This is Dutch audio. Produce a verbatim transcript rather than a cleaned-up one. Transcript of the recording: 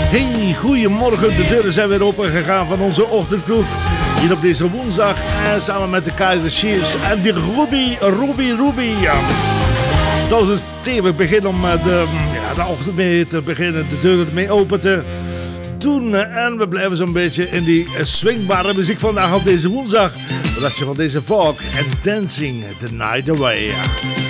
Hey, goedemorgen. De deuren zijn weer open gegaan van onze ochtendkroeg. Hier op deze woensdag. En samen met de Kaiser Chiefs en die Ruby, Ruby, Ruby. Ja. Dat was een stevig begin om de, ja, de ochtend mee te beginnen. De deuren mee open te doen. En we blijven zo'n beetje in die swingbare muziek vandaag op deze woensdag. De restje van deze Fog en Dancing the Night Away.